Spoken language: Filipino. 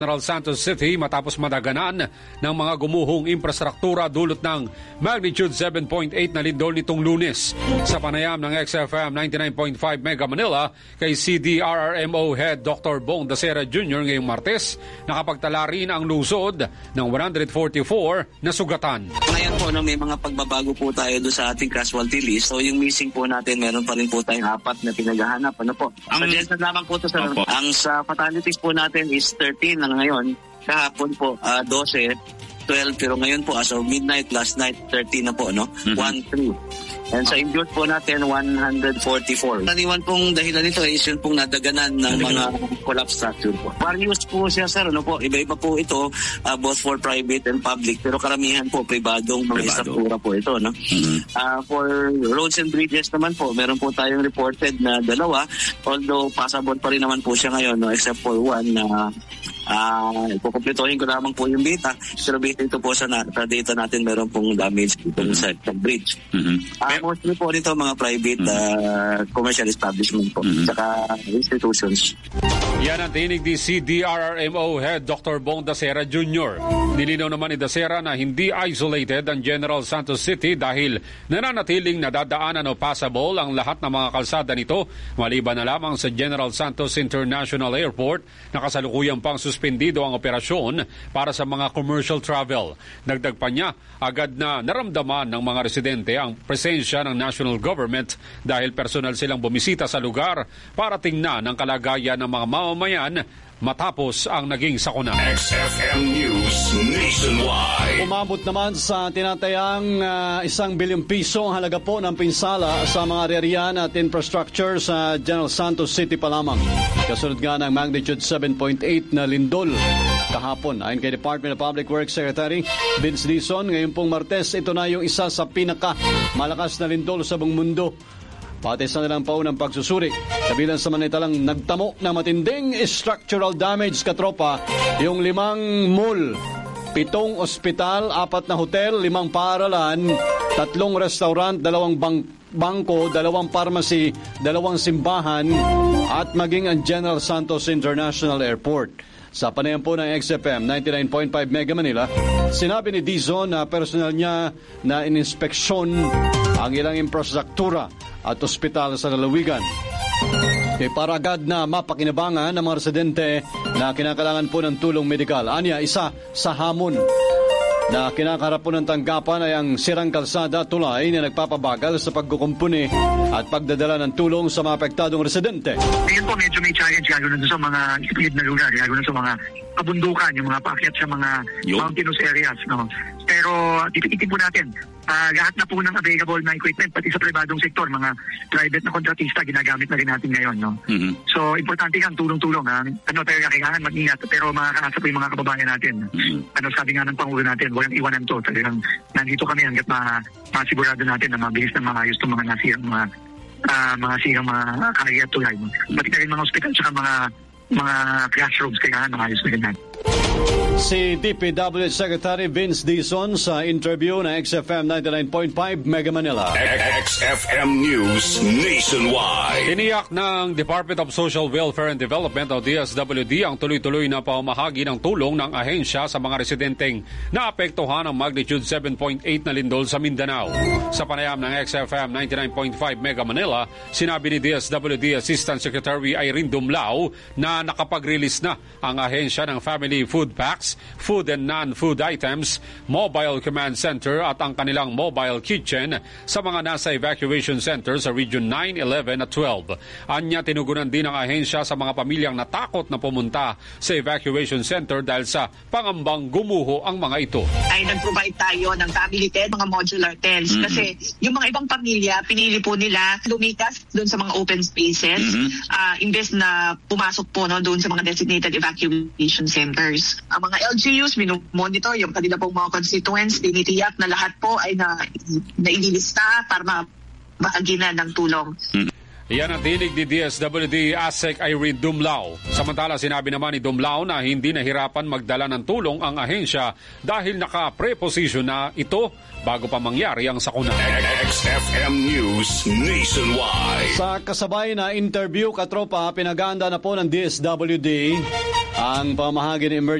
General Santos City matapos madaganan ng mga gumuhong infrastruktura dulot ng magnitude 7.8 na lindol nitong Lunes. Sa panayam ng XFM 99.5 Mega Manila kay CDRRMO Head Dr. Bong Dasera Jr. ngayong Martes, nakapagtala rin ang lungsod ng 144 na sugatan. Ngayon po, may mga pagbabago po tayo doon sa ating casualty list. So yung missing po natin, meron pa rin po tayong 4 na pinaghahanap. Suggested lamang po ito sa ang sa fatalities po natin is 13 na ngayon. Kahapon po 12, 12, pero ngayon po as of midnight, last night 13 na po, no? 1-3. And sa injured po natin 144. Naniwan pong dahilan nito is yun pong nadaganan ng mga collapse structure po. Various po siya, sir, iba-iba po ito, both for private and public, pero karamihan po pribadong mga struktura po ito, no? For roads and bridges naman po, meron po tayong reported na 2, although passable pa rin naman po siya ngayon, no? Except for one na kukumpletohin ko lamang po yung data, pero based ito po sa data natin, meron pong damage dito sa bridge. Mostly po nito mga private commercial establishment po, saka institutions. Yan ang tinig ni CDRRMO Head Dr. Bong Dasera Jr. Nilinaw naman ni Dasera na hindi isolated ang General Santos City dahil nananatiling nadadaanan o passable ang lahat ng mga kalsada nito, maliban na lamang sa General Santos International Airport na kasalukuyang pang suspendido ang operasyon para sa mga commercial travel. Dagdag pa niya, agad na naramdaman ng mga residente ang presensya ng national government dahil personal silang bumisita sa lugar para tingnan ang kalagayan ng mga mamamayan matapos ang naging sakuna. XFM News Nationwide. Umabot naman sa tinatayang 1 bilyong piso ang halaga po ng pinsala sa mga area at infrastructure sa General Santos City pa lamang. Kasunod nga ng magnitude 7.8 na lindol kahapon. Ayon kay Department of Public Works Secretary Vince Dizon, ngayon pong Martes, ito na yung isa sa pinaka-malakas na lindol sa buong mundo. Pati sa nilang paunang pagsusuri, kabilang sa manitalang nagtamo na matinding structural damage, katropa, yung 5 mall, 7 ospital, 4 na hotel, 5 paaralan, 3 restaurant, 2 bangko, 2 pharmacy, 2 simbahan, at maging ang General Santos International Airport. Sa panayam po ng XFM 99.5 Mega Manila, sinabi ni Dizon na personal niya na ininspeksyon ang ilang infrastruktura at ospital sa lalawigan. Para agad na mapakinabangan ng mga residente na kinakailangan po ng tulong medikal. Anya, isa sa hamon na kinakaharap po ng tanggapan ay ang sirang kalsada tulay na nagpapabagal sa pagkukumpuni at pagdadala ng tulong sa mga apektadong residente. Ngayon po medyo may challenge lalo na sa mga split na lugar, lalo na sa mga kabundukan, yung mga paakyat sa mga mountainous areas. No? Pero tipitin po natin, lahat na po ng available na equipment, pati sa pribadong sektor, mga private na kontratista, ginagamit na rin natin ngayon. No? So, importante yan, tulong-tulong. Talaga kailangan mag-ingat, pero makakaasa po yung mga kababayan natin. Sabi nga ng Pangulo natin, walang iwanan to. Talagang nandito kami hanggat masigurado natin na mabilis na maayos itong mga nasirang mga kaya tulay. Pati na rin mga ospital at mga classrooms, kailangan maayos na rin natin. Si DPWH Secretary Vince Dizon sa interview na XFM 99.5 Mega Manila. XFM News Nationwide. Tiniyak ng Department of Social Welfare and Development o DSWD ang tuloy-tuloy na pamahagi ng tulong ng ahensya sa mga residenteng naapektuhan ng magnitude 7.8 na lindol sa Mindanao. Sa panayam ng XFM 99.5 Mega Manila, sinabi ni DSWD Assistant Secretary Irene Dumlao na nakapag-release na ang ahensya ng Family Food Packs, food and non-food items, mobile command center at ang kanilang mobile kitchen sa mga nasa evacuation center sa Region 9, 11 at 12. Anya, tinugunan din ang ahensya sa mga pamilyang natakot na pumunta sa evacuation center dahil sa pangambang gumuho ang mga ito. Ay nag-provide tayo ng family tent, mga modular tents. Kasi yung mga ibang pamilya, pinili po nila lumikas doon sa mga open spaces imbes na pumasok po doon sa mga designated evacuation centers. Ang mga LGUs, minumonitor yung kanila pong mga constituents, tinitiyak na lahat po ay naililista para maaginan ng tulong. Iyan ang tinig ni DSWD ASEC Irene Dumlao. Samantala, sinabi naman ni Dumlao na hindi nahirapan magdala ng tulong ang ahensya dahil naka-preposition na ito bago pa mangyari ang sakuna. XFM News Nationwide. Sa kasabay na interview, katropa, pinaganda na po ng DSWD Ang pamahagi ng